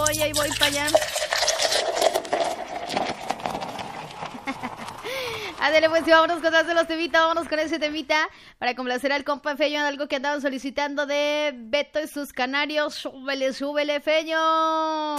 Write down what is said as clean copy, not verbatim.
voy para allá. Ándale, pues sí, vámonos con más de los temitas, vámonos con ese temita para complacer al compa Feño, algo que andaban solicitando de Beto y sus canarios. Súbele, súbele, Feño.